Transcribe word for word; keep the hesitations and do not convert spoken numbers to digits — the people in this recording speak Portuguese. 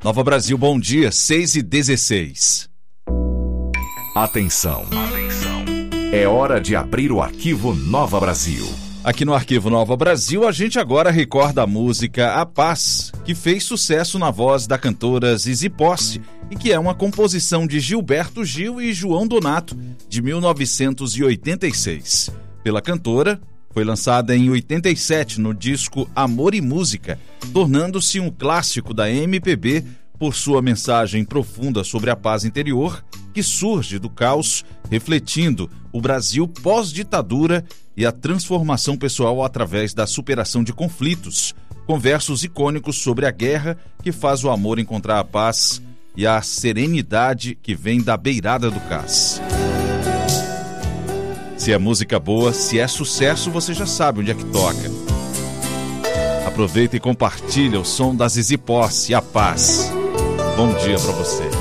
Nova Brasil, bom dia, seis e dezesseis. Atenção, atenção. É hora de abrir o arquivo Nova Brasil. Aqui no Arquivo Nova Brasil, a gente agora recorda a música A Paz, que fez sucesso na voz da cantora Zizi Posse e que é uma composição de Gilberto Gil e João Donato, de mil novecentos e oitenta e seis. Pela cantora, foi lançada em oitenta e sete no disco Amor e Música, tornando-se um clássico da M P B por sua mensagem profunda sobre a paz interior, que surge do caos, refletindo o Brasil pós-ditadura e a transformação pessoal através da superação de conflitos, com versos icônicos sobre a guerra que faz o amor encontrar a paz e a serenidade que vem da beirada do cais. Se é música boa, se é sucesso, você já sabe onde é que toca. Aproveita e compartilha o som da Zizi Posse, A Paz. Bom dia pra você.